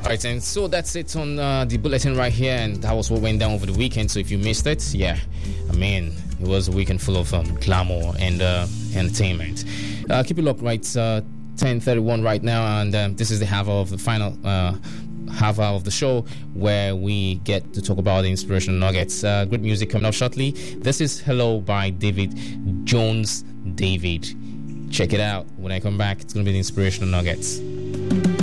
Right, and so that's it on the bulletin right here, and that was what went down over the weekend. So if you missed it, yeah, I mean, it was a weekend full of glamour and entertainment. Keep it locked, right? 10:31 right now, and this is the half of the final half hour of the show where we get to talk about the inspirational nuggets. Good music coming up shortly. This is Hello by David Jones David. Check it out. When I come back, it's going to be the inspirational nuggets.